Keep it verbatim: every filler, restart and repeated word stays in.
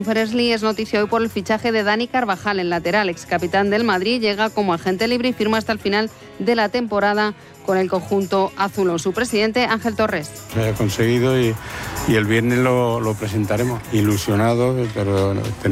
Fresley es noticia hoy por el fichaje de Dani Carvajal, el lateral, ex capitán del Madrid, llega como agente libre y firma hasta el final de la temporada con el conjunto azulón. Su presidente, Ángel Torres. Lo he conseguido y, y el viernes lo, lo presentaremos. Ilusionado, pero